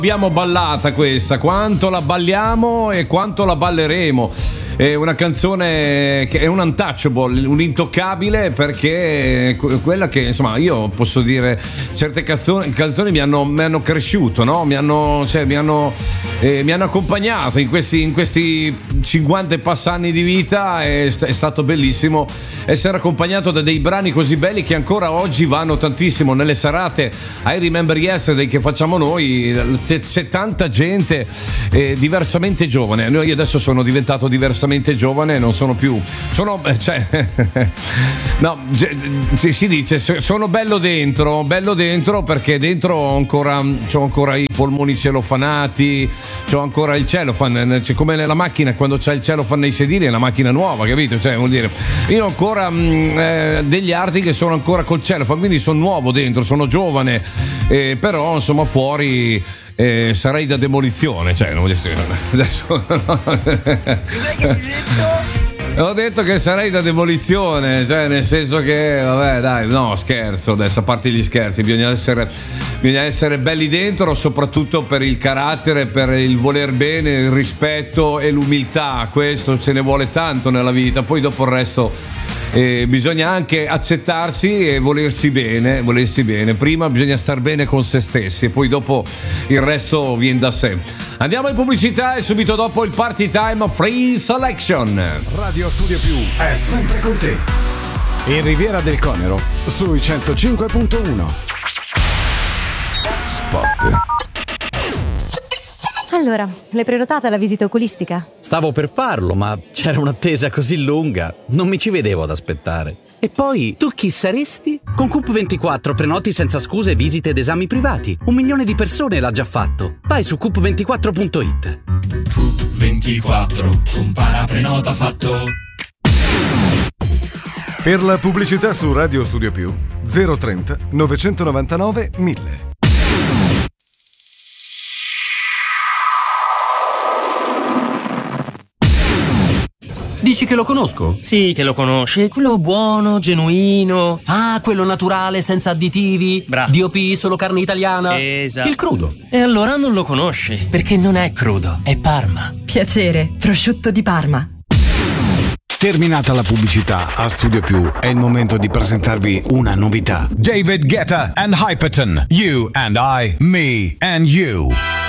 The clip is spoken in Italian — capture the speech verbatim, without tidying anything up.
Abbiamo ballata questa, quanto la balliamo e quanto la balleremo. È una canzone che è un untouchable, un intoccabile, perché quella che, insomma, io posso dire, certe canzoni, canzoni mi hanno, mi hanno cresciuto, no? Mi hanno, cioè, mi hanno, eh, mi hanno accompagnato in questi, in questi cinquanta e passa anni di vita. È, è stato bellissimo essere accompagnato da dei brani così belli che ancora oggi vanno tantissimo nelle serate I Remember Yesterday che facciamo noi. C'è tanta gente eh, diversamente giovane. Io adesso sono diventato diversamente giovane, non sono più, sono, cioè, no, si, si dice sono bello dentro, bello dentro perché dentro ho ancora, c'ho ancora i polmoni celofanati, c'ho ancora il celofan, cioè, come nella macchina quando c'è il celofan nei sedili è una macchina nuova, capito? Cioè, vuol dire, io ho ancora mh, eh, degli arti che sono ancora col celofan, quindi sono nuovo dentro, sono giovane, eh, però insomma fuori Eh, sarei da demolizione, cioè non voglio adesso ho detto che sarei da demolizione, cioè nel senso che vabbè dai, no scherzo, adesso a parte gli scherzi, bisogna essere bisogna essere belli dentro, soprattutto per il carattere, per il voler bene, il rispetto e l'umiltà. Questo ce ne vuole tanto nella vita, poi dopo il resto Eh, bisogna anche accettarsi e volersi bene, volersi bene. Prima bisogna star bene con se stessi e poi dopo il resto viene da sé. Andiamo in pubblicità e subito dopo il Party Time Free Selection. Radio Studio Più è sempre con te. In Riviera del Conero sui centocinque punto uno. Spot. Allora, l'hai prenotata la visita oculistica? Stavo per farlo, ma c'era un'attesa così lunga, non mi ci vedevo ad aspettare. E poi, tu chi saresti? Con Coop ventiquattro prenoti senza scuse visite ed esami privati. Un milione di persone l'ha già fatto. Vai su coop ventiquattro punto it. Coop ventiquattro, compara prenota fatto. Per la pubblicità su Radio Studio Più zero trenta novecentonovantanove mille. Dici che lo conosco? Sì, che lo conosci. Quello buono, genuino. Ah, quello naturale, senza additivi. Bravo. D O P, solo carne italiana. Esatto. Il crudo. E allora non lo conosci, perché non è crudo, è Parma. Piacere, prosciutto di Parma. Terminata la pubblicità, a Studio Più è il momento di presentarvi una novità. David Guetta and Hyperton. You and I, me and you.